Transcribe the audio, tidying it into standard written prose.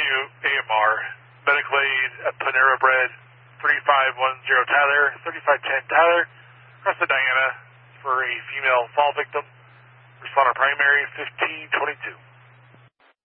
Avenue, AMR, medical aid at Panera Bread, 3510 Tyler, 3510 Tyler, across the Diana for a female fall victim. Responder primary 1522.